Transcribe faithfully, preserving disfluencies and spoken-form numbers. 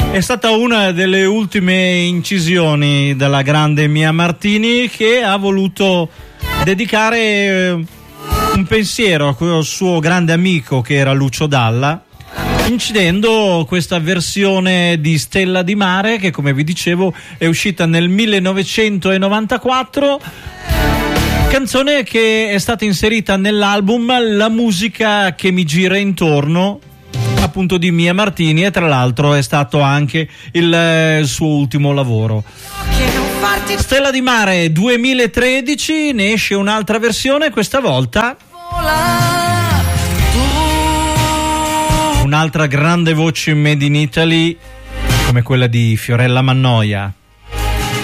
È stata una delle ultime incisioni della grande Mia Martini, che ha voluto dedicare un pensiero al suo grande amico che era Lucio Dalla, incidendo questa versione di Stella di Mare che, come vi dicevo, è uscita nel millenovecentonovantaquattro, canzone che è stata inserita nell'album La musica che mi gira intorno, appunto di Mia Martini, e tra l'altro è stato anche il, il suo ultimo lavoro. Stella di Mare duemilatredici, ne esce un'altra versione, questa volta un'altra grande voce made in Italy come quella di Fiorella Mannoia.